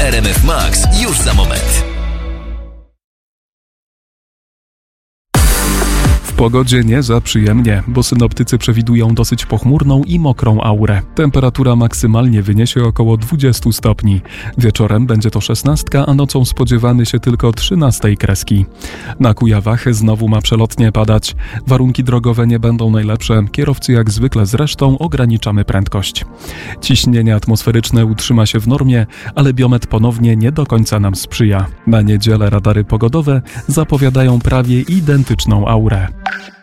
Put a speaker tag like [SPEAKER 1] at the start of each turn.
[SPEAKER 1] RMF Max już za moment.
[SPEAKER 2] W pogodzie nie za przyjemnie, bo synoptycy przewidują dosyć pochmurną i mokrą aurę. Temperatura maksymalnie wyniesie około 20 stopni. Wieczorem będzie to 16, a nocą spodziewamy się tylko 13 kreski. Na Kujawach znowu ma przelotnie padać. Warunki drogowe nie będą najlepsze. Kierowcy jak zwykle zresztą ograniczamy prędkość. Ciśnienie atmosferyczne utrzyma się w normie, ale biometr ponownie nie do końca nam sprzyja. Na niedzielę radary pogodowe zapowiadają prawie identyczną aurę.